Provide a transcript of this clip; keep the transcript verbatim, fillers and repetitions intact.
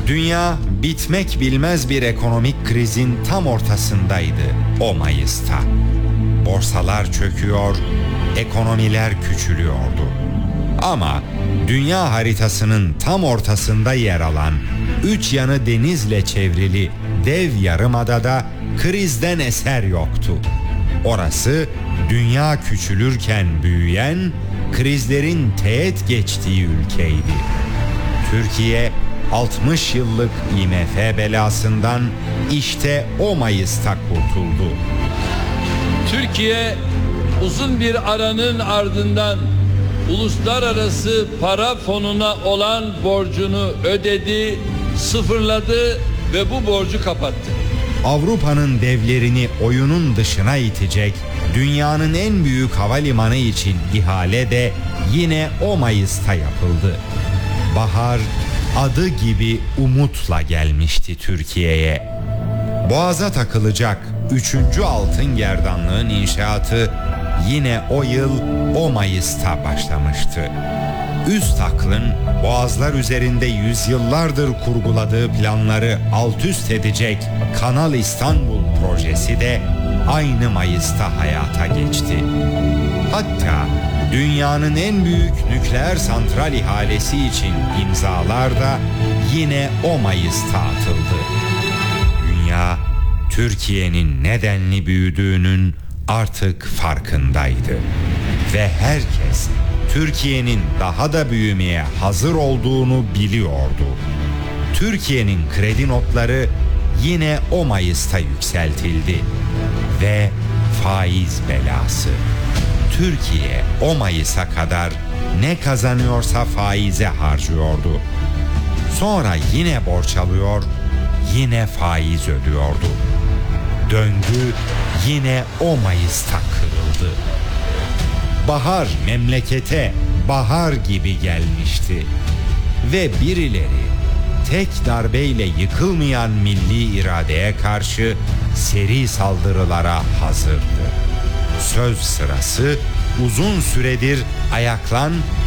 Dünya bitmek bilmez bir ekonomik krizin tam ortasındaydı o Mayıs'ta. Borsalar çöküyor, ekonomiler küçülüyordu. Ama dünya haritasının tam ortasında yer alan, üç yanı denizle çevrili dev yarımadada krizden eser yoktu. Orası dünya küçülürken büyüyen, krizlerin teğet geçtiği ülkeydi. Türkiye altmış yıllık I M F belasından işte o Mayıs'ta kurtuldu. Türkiye uzun bir aranın ardından uluslararası para fonuna olan borcunu ödedi, sıfırladı ve bu borcu kapattı. Avrupa'nın devlerini oyunun dışına itecek dünyanın en büyük havalimanı için ihale de yine o Mayıs'ta yapıldı. Bahar adı gibi umutla gelmişti Türkiye'ye. Boğaza takılacak üçüncü altın gerdanlığın inşaatı yine o yıl o Mayıs'ta başlamıştı. Üst aklın boğazlar üzerinde yüzyıllardır kurguladığı planları alt üst edecek Kanal İstanbul projesi de aynı Mayıs'ta hayata geçti. Hatta dünyanın en büyük nükleer santral ihalesi için imzalar da yine o Mayıs'ta atıldı. Dünya, Türkiye'nin nedenli büyüdüğünün artık farkındaydı. Ve herkes Türkiye'nin daha da büyümeye hazır olduğunu biliyordu. Türkiye'nin kredi notları yine o Mayıs'ta yükseltildi. Ve faiz belası. Türkiye o Mayıs'a kadar ne kazanıyorsa faize harcıyordu. Sonra yine borç alıyor, yine faiz ödüyordu. Döngü yine o Mayıs'ta kırıldı. Bahar memlekete bahar gibi gelmişti. Ve birileri tek darbeyle yıkılmayan milli iradeye karşı seri saldırılara hazırdı. Söz sırası uzun süredir ayaklan